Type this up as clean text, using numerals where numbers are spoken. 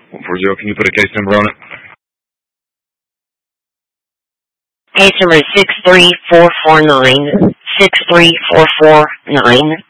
140, can you put a case number on it? Case number is 63449. 63449.